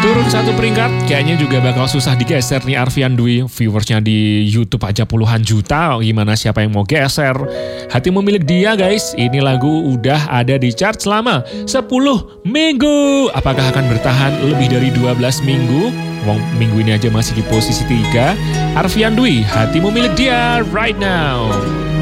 Turun satu peringkat, kayaknya juga bakal susah digeser nih Arfian Dwi. Viewersnya di YouTube aja puluhan juta, gimana siapa yang mau geser? Hatimu milik dia guys, ini lagu udah ada di chart selama 10 minggu. Apakah akan bertahan lebih dari 12 minggu? Wong minggu ini aja masih di posisi 3. Arfian Dwi, hatimu milik dia right now.